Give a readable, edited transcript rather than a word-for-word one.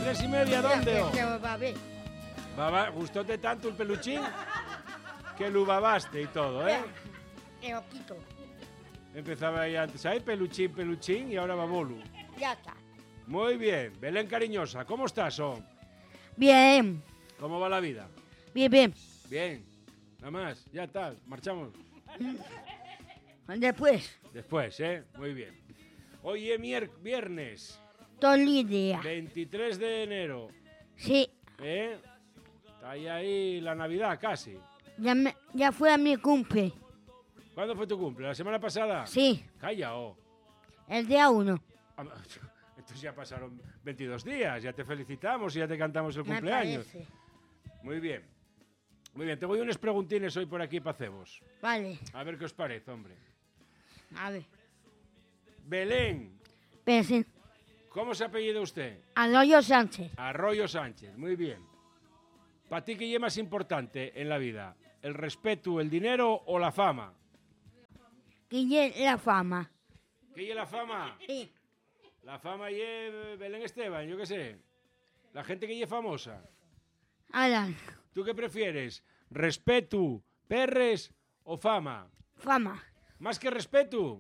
3:30, ¿dónde? Que lo babé. ¿Gustóte tanto el peluchín? Que lo babaste y todo, ¿eh? Que lo quito. Empezaba ahí antes, ay, peluchín, y ahora babolu. Ya está. Muy bien. Belén cariñosa, ¿cómo estás, Bien. ¿Cómo va la vida? Bien, bien. Bien. Nada más, ya está, marchamos. Después. Muy bien. Hoy es viernes, Todo el día. 23 de enero. Sí. Está ahí la Navidad casi. Ya fue a mi cumple. ¿Cuándo fue tu cumple? ¿La semana pasada? Sí. Calla, El día 1. Entonces ya pasaron 22 días, ya te felicitamos y ya te cantamos el Me cumpleaños. parece. Muy bien. Muy bien, te voy unos preguntines hoy por aquí para hacemos. Vale. A ver qué os parece, hombre. A ver. Belén, Pensé. ¿cómo se apellida usted? Arroyo Sánchez. Arroyo Sánchez, muy bien. ¿Para ti qué es más importante en la vida? ¿El respeto, el dinero o la fama? Guille la fama. ¿Qué es la fama? Sí. La fama y Belén Esteban, yo qué sé. La gente que es famosa. Alan. ¿Tú qué prefieres? ¿Respeto, perres o fama? Fama. ¿Más que respeto?